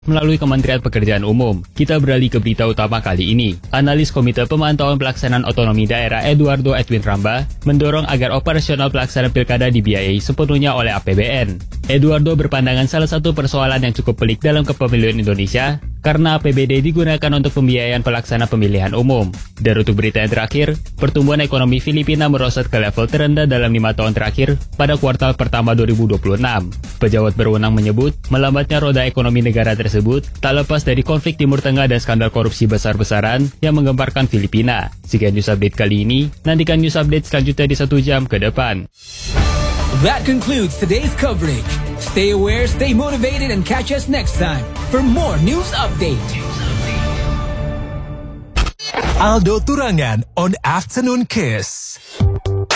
melalui Kementerian Pekerjaan Umum. Kita beralih ke berita utama kali ini. Analis Komite Pemantauan Pelaksanaan Otonomi Daerah Eduardo Edwin Ramba mendorong agar operasional pelaksanaan pilkada dibiayai sepenuhnya oleh APBN. Eduardo berpandangan salah satu persoalan yang cukup pelik dalam kepemiluan Indonesia karena APBD digunakan untuk pembiayaan pelaksana pemilihan umum. Dan untuk berita yang terakhir, pertumbuhan ekonomi Filipina merosot ke level terendah dalam 5 tahun terakhir pada kuartal pertama 2026. Pejabat berwenang menyebut, melambatnya roda ekonomi negara tersebut tak lepas dari konflik Timur Tengah dan skandal korupsi besar-besaran yang menggemparkan Filipina. Sekian news update kali ini, nantikan news update selanjutnya di 1 jam ke depan. That concludes today's coverage. Stay aware, stay motivated, and catch us next time for more news update. Aldo Turangan on Afternoon Kiss.